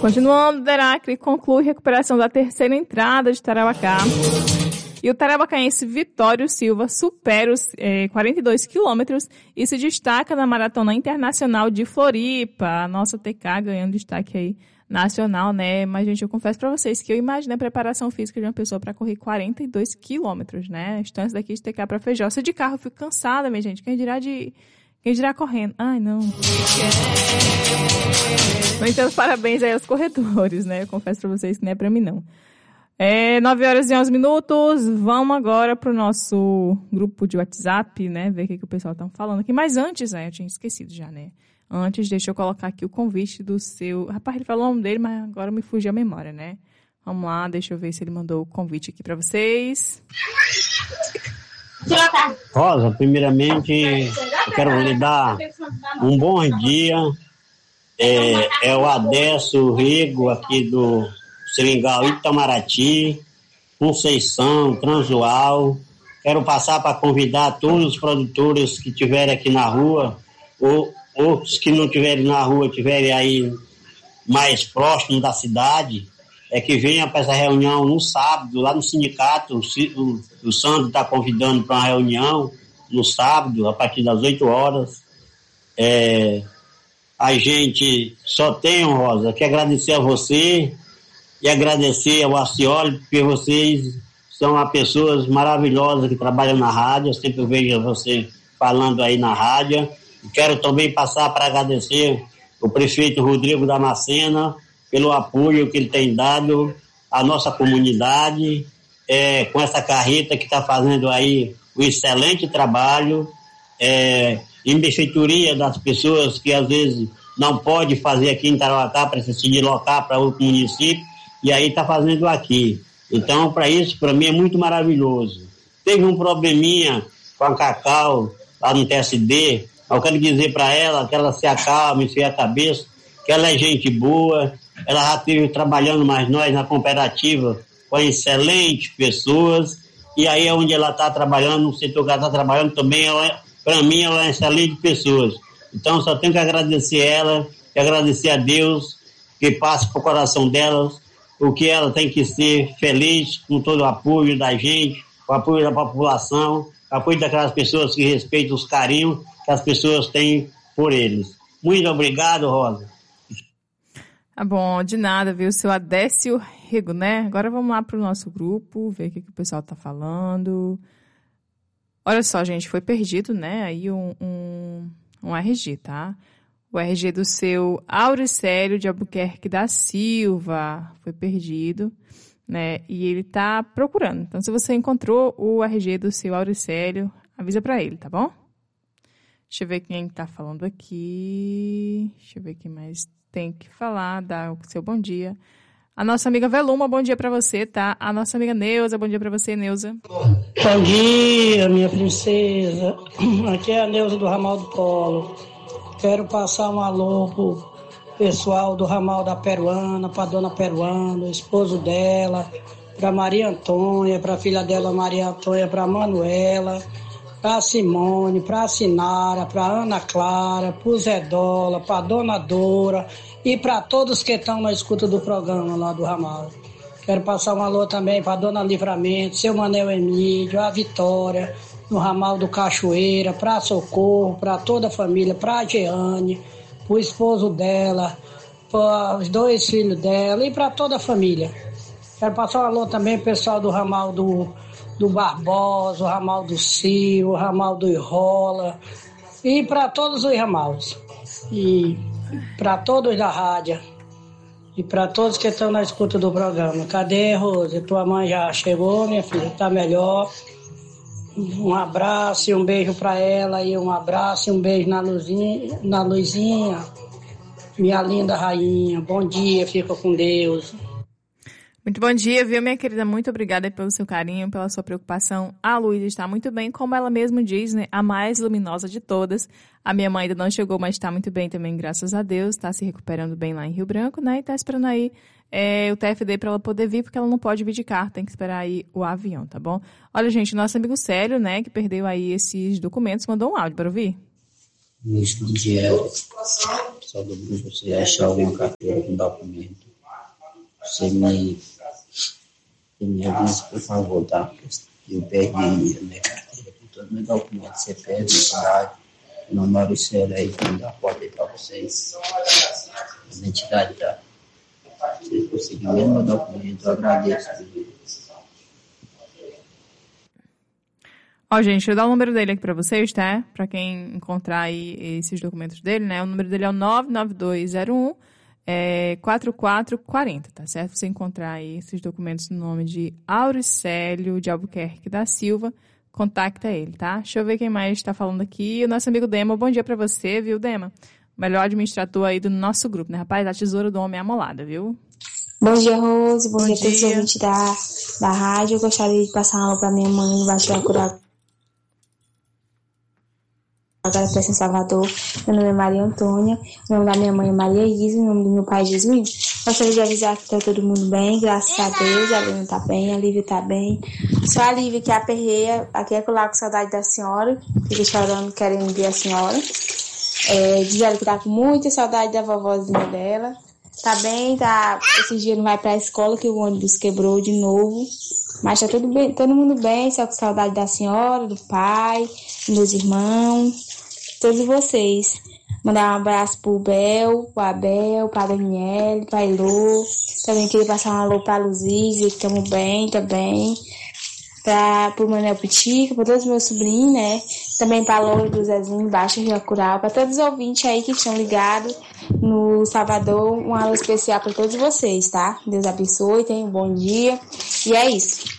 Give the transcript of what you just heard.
Continuando, Deracre conclui recuperação da terceira entrada de Tarauacá. E o tarauacaense Vitório Silva supera os 42 quilômetros e se destaca na Maratona Internacional de Floripa. A nossa TK ganhando destaque aí nacional, né? Mas, gente, eu confesso pra vocês que eu imagino a preparação física de uma pessoa pra correr 42 quilômetros, né? Distância daqui de TK pra Feijó. Se de carro eu fico cansada, minha gente. Quem dirá correndo? Ai, não. No entanto, parabéns aí aos corredores, né? Eu confesso pra vocês que não é pra mim, não. 9h11. Vamos agora pro nosso grupo de WhatsApp, né? Ver o que o pessoal tá falando aqui. Mas antes, eu tinha esquecido já, né? Antes, deixa eu colocar aqui o convite do seu... Rapaz, ele falou o nome dele, mas agora me fugiu a memória, né? Vamos lá, deixa eu ver se ele mandou o convite aqui pra vocês. Rosa, primeiramente, eu quero lhe dar um bom dia. É o Adécio Rigo, aqui do Seringal Itamaraty, Conceição, Transual. Quero passar para convidar todos os produtores que estiverem aqui na rua, ou os que não estiverem na rua, estiverem aí mais próximo da cidade, que venha para essa reunião no sábado, lá no sindicato. O Sandro está convidando para uma reunião no sábado, a partir das 8 horas. A gente só tem, Rosa, que agradecer a você e agradecer ao Acioli, porque vocês são pessoas maravilhosas que trabalham na rádio. Eu sempre vejo você falando aí na rádio. Quero também passar para agradecer o prefeito Rodrigo Damascena pelo apoio que ele tem dado à nossa comunidade, com essa carreta que está fazendo aí um excelente trabalho, em benfeitoria das pessoas que às vezes não pode fazer aqui em Tarauacá, precisa se deslocar para outro município, e aí está fazendo aqui. Então, para isso, para mim é muito maravilhoso. Teve um probleminha com a Cacau lá no TSD. Eu quero dizer para ela que ela se acalme, se a cabeça, que ela é gente boa. Ela já esteve trabalhando mais nós na cooperativa com excelentes pessoas, e aí é onde ela está trabalhando, no setor que ela está trabalhando também, para mim ela é excelente pessoa. Então só tenho que agradecer ela, e agradecer a Deus, que passe para o coração delas, porque ela tem que ser feliz com todo o apoio da gente, o apoio da população, o apoio daquelas pessoas que respeitam os carinhos que as pessoas têm por eles. Muito obrigado, Rosa. Tá bom, de nada, viu? Seu Adécio Rego, né? Agora vamos lá pro nosso grupo, ver o que o pessoal tá falando. Olha só, gente, foi perdido, né? Aí um RG, tá? O RG do seu Auricélio de Albuquerque da Silva foi perdido, né? E ele tá procurando. Então, se você encontrou o RG do seu Auricélio, avisa pra ele, tá bom? Deixa eu ver quem tá falando aqui. Deixa eu ver quem mais tem que falar, dá o seu bom dia. A nossa amiga Veluma, bom dia pra você, tá? A nossa amiga Neuza, bom dia pra você, Neuza. Bom dia, minha princesa. Aqui é a Neuza do Ramal do Polo. Quero passar um alô pro pessoal do Ramal da Peruana, pra dona Peruana, o esposo dela, pra Maria Antônia, pra filha dela Maria Antônia, pra Manuela, pra Simone, pra Sinara, pra Ana Clara, pro Zé Dola, pra Dona Dora e pra todos que estão na escuta do programa lá do Ramal. Quero passar um alô também pra Dona Livramento, seu Manel Emílio, a Vitória, no Ramal do Cachoeira, pra Socorro, pra toda a família, pra Jeane, pro esposo dela, para os 2 filhos dela e pra toda a família. Quero passar um alô também pro pessoal do Ramal do Barbosa, o Ramal do Ciro, o Ramal do Irrola, e para todos os ramais, e para todos da rádio, e para todos que estão na escuta do programa. Cadê, Rose? Tua mãe já chegou, minha filha? Tá melhor? Um abraço e um beijo para ela, e um abraço e um beijo na Luzinha, minha linda rainha. Bom dia, fica com Deus. Muito bom dia, viu, minha querida? Muito obrigada pelo seu carinho, pela sua preocupação. A Luísa está muito bem, como ela mesma diz, né? A mais luminosa de todas. A minha mãe ainda não chegou, mas está muito bem também, graças a Deus. Está se recuperando bem lá em Rio Branco, né? E está esperando aí o TFD para ela poder vir, porque ela não pode vir de carro, tem que esperar aí o avião, tá bom? Olha, gente, nosso amigo Célio, né, que perdeu aí esses documentos, mandou um áudio para ouvir. Neste dia, só do grupo, você achar alguma carteira com documento você me avisa, por favor, tá? Porque eu perdi a minha carteira com todos os meus documentos, CPF, cidade, meu nome Mauricélio aí, vou dar a foto aí pra vocês. A identidade, tá? Se vocês conseguirem mesmo meu documento, eu agradeço. Ó, gente, eu vou dar o número dele aqui pra vocês, tá? Pra quem encontrar aí esses documentos dele, né? O número dele é o 99201 4440, tá certo? Você encontrar aí esses documentos no nome de Auricélio de Albuquerque da Silva, contacta ele, tá? Deixa eu ver quem mais tá falando aqui. O nosso amigo Dema, bom dia pra você, viu, Dema? Melhor administrador aí do nosso grupo, né, rapaz? A tesoura do homem é amolada, viu? Bom dia, Rose. Bom dia a todos os ouvintes da rádio. Eu gostaria de passar uma aula para minha mãe, vai tirar curar agora peço em Salvador. Meu nome é Maria Antônia, o nome da minha mãe é Maria Isa, o nome do meu pai é Jesus. Gostaria de avisar que está todo mundo bem, graças a Deus. A Helena está bem, a Lívia está bem. Só a Lívia que aperreia, aqui é com saudade da senhora, fica chorando, querendo ver a senhora. Diz ela que está com muita saudade da vovozinha dela. Tá bem, tá. Esses dias não vai pra escola que o ônibus quebrou de novo. Mas tá tudo bem, todo mundo bem, só com saudade da senhora, do pai, dos meus irmãos, todos vocês. Mandar um abraço pro Bel, pro Abel, pra Daniele, pra Elô. Também queria passar um alô pra Luzísia, que estamos bem também. Pro Manuel Pitica, pra todos os meus sobrinhos, né? Também pra Loura do Zezinho, Baixa Rio Cural, pra todos os ouvintes aí que estão ligados no Salvador. Um alô especial pra todos vocês, tá? Deus abençoe, tenham um bom dia. E é isso.